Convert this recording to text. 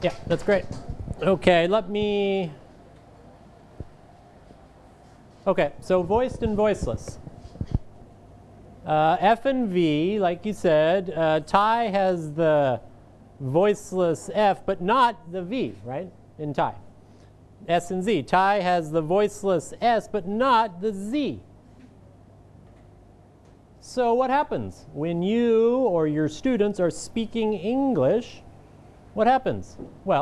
Yeah, that's great. Okay, okay, so voiced and voiceless. F and V, like you said, Thai has the voiceless F, but not the V, right, in Thai. S and Z. Thai has the voiceless S, but not the Z. So what happens when you or your students are speaking English? What happens? Well,